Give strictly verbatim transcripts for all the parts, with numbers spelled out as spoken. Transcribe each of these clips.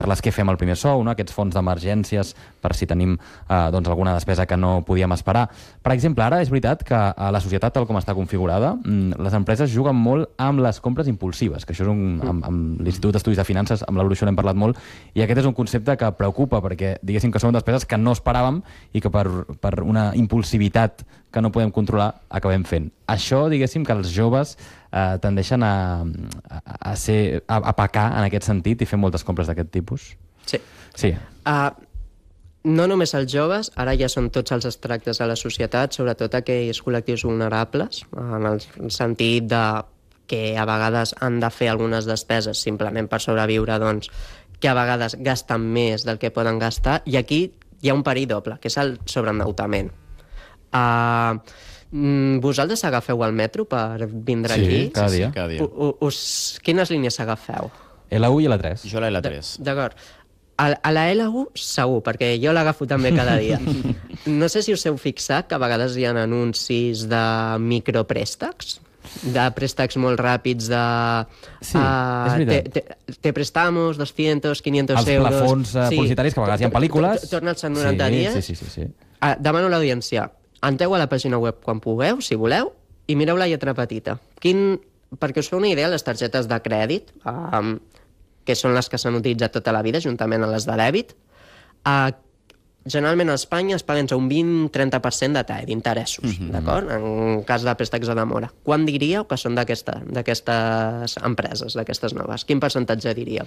les que fem el primer sou, no? Aquests fons d'emergències per si tenim eh, doncs alguna despesa que no podíem esperar. Per exemple, ara és veritat que a la societat, tal com està configurada, les empreses juguen molt amb les compres impulsives, que això és un, amb, amb l'Institut d'Estudis de Finances, amb l'Evolució n'hem parlat molt, i aquest és un concepte que preocupa, perquè diguéssim que són despeses que no esperàvem i que per, per una impulsivitat que no podem controlar acabem fent. Això, diguéssim, que els joves eh, tendeixen a, a, a, ser, a, a pecar en aquest sentit i fer moltes compres d'aquest tipus. Sí. Sí. Uh, no només els joves, ara ja són tots els extractes de la societat, sobretot aquells col·lectius vulnerables, en el sentit de que a vegades han de fer algunes despeses simplement per sobreviure, doncs, que a vegades gasten més del que poden gastar, i aquí hi ha un perill doble, que és el sobreendeutament. Uh, vosaltres agafeu el metro per vindre sí, aquí? Cada dia. Sí, cada dia. U, us, quines línies agafeu? L u i L tres. Jo la L tres. D'acord. A, a la L u segur, perquè jo l'agafo també cada dia. No sé si us heu fixat que a vegades hi ha anuncis de micropréstecs, de préstecs molt ràpids de... Sí, uh, és veritat. Te, te, te prestamos doscientos, quinientos Els euros... Els plafons uh, sí. publicitaris, que a vegades hi ha pel·lícules... Torna'ls en noranta sí, dies. Sí, sí, sí. sí. Uh, demano a l'audiència, entreu a la pàgina web quan pugueu, si voleu, i mireu la lletra petita. Quin... Perquè us feu una idea, les targetes de crèdit, um, que són les que s'han utilitzat tota la vida, juntament amb les de dèbit, uh, generalment a Espanya es paguen un vint a trenta per cent de tall, d'interessos, mm-hmm. d'acord? En cas de préstecs de demora. Quan diríeu que són d'aquestes empreses, d'aquestes noves? Quin percentatge diríeu?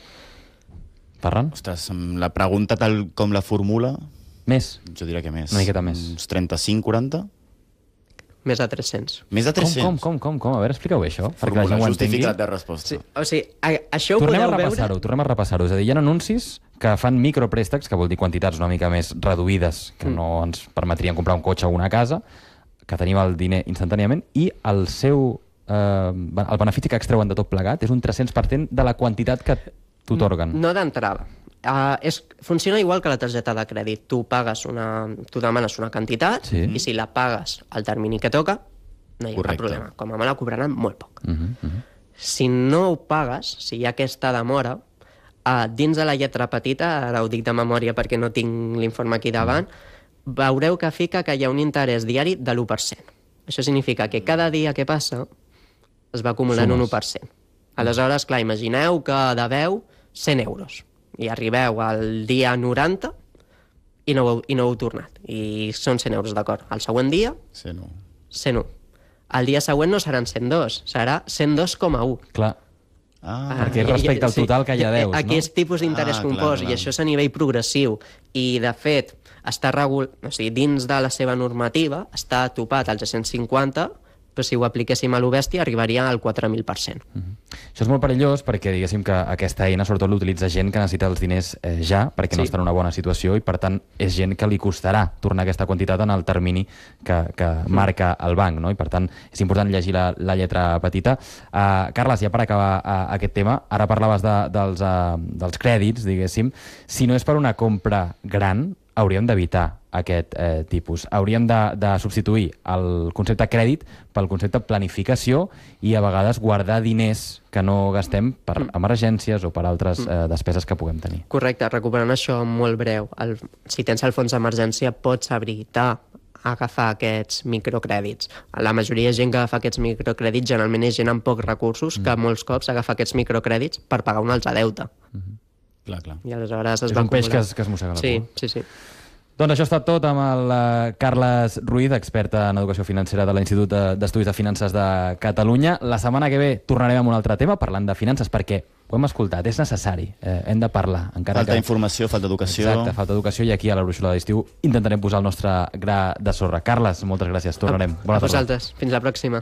Ferran? Ostres, la pregunta tal com la formula... Més? Jo diria que més. Una miqueta més. Uns trenta-cinc quaranta? Més de tres-cents. Més de tres-cents? Com, com, com, com? A veure, expliqueu bé això. Formula, justificat de resposta. Sí, o sigui, a, això ho tornem podeu a repassar-ho, veure... tornem a repassar-ho. És a dir, hi ha anuncis que fan micropréstecs, que vol dir quantitats una mica més reduïdes, que mm. no ens permetrien comprar un cotxe o una casa, que tenim el diner instantàniament, i el seu... Eh, el benefici que extreuen de tot plegat és un tres-cents per cent de la quantitat que t'otorguen. No d'entrada. Uh, és, funciona igual que la targeta de crèdit. Tu pagues una, tu demanes una quantitat sí. i si la pagues al termini que toca, no hi ha Correcte. cap problema. Com a me la cobraran molt poc. Uh -huh, uh -huh. Si no ho pagues, si hi ha aquesta demora, uh, dins de la lletra petita, ara ho dic de memòria perquè no tinc l'informe aquí davant, uh-huh. veureu que fica que hi ha un interès diari de l'u per cent. Això significa que cada dia que passa es va acumulant Sumes. un u per cent. Aleshores, clar, imagineu que deveu cent euros. I arribeu al dia noranta i no, i no heu tornat. I són cent euros, d'acord. El següent dia, cent u. cent u. El dia següent no seran cent dos, serà cent dos coma un. Clar. Ah, perquè és respecte al total que ja deus, Aquí no? és tipus d'interès ah, compost, clar, clar. i això és a nivell progressiu. I, de fet, està regul... o sigui, dins de la seva normativa està topat al cent cinquanta, però si ho apliquéssim a lo bèstia arribaria al quatre mil per cent. Mm-hmm. Això és molt perillós perquè, diguéssim, que aquesta eina sobretot l'utilitza gent que necessita els diners eh, ja, perquè sí. no està en una bona situació, i per tant és gent que li costarà tornar aquesta quantitat en el termini que, que mm. marca el banc, no? I per tant és important llegir la, la lletra petita. Uh, Carles, ja per acabar uh, aquest tema, ara parlaves de, dels, uh, dels crèdits, diguéssim. Si no és per una compra gran, hauríem d'evitar aquest eh, tipus. Hauríem de, de substituir el concepte crèdit pel concepte planificació i a vegades guardar diners que no gastem per mm. emergències o per altres eh, despeses que puguem tenir. Correcte, recuperant això molt breu. El, si tens el fons d'emergència pots habilitar a agafar aquests microcrèdits. La majoria de gent que agafa aquests microcrèdits generalment és gent amb pocs recursos mm. que molts cops agafa aquests microcrèdits per pagar un altre deute. Mm-hmm. Clar, clar. I aleshores es és va un peix acumular. que es, que es mossega la sí, cua. sí, sí. Doncs això ha estat tot amb el uh, Carles Ruiz, expert en educació financera de l'Institut d'Estudis de Finances de Catalunya. La setmana que ve tornarem amb un altre tema parlant de finances, perquè ho hem escoltat, és necessari, eh, hem de parlar. Encara falta que... informació, falta educació. Exacte, falta educació, i aquí a la brúixola de l'estiu intentarem posar el nostre gra de sorra. Carles, moltes gràcies, tornarem. Bona tarda. A vosaltres, fins la pròxima.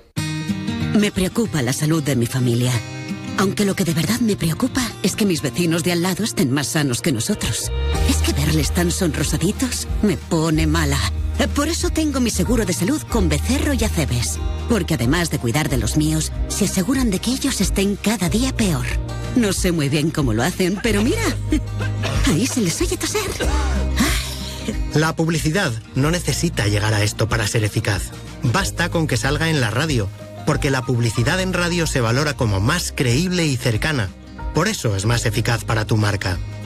Me preocupa la salud de mi familia. Aunque lo que de verdad me preocupa es que mis vecinos de al lado estén más sanos que nosotros. Es que verles tan sonrosaditos me pone mala. Por eso tengo mi seguro de salud con Becerro y Acebes. Porque además de cuidar de los míos, se aseguran de que ellos estén cada día peor. No sé muy bien cómo lo hacen, pero mira, ahí se les oye toser. La publicidad no necesita llegar a esto para ser eficaz. Basta con que salga en la radio, porque la publicidad en radio se valora como más creíble y cercana. Por eso es más eficaz para tu marca.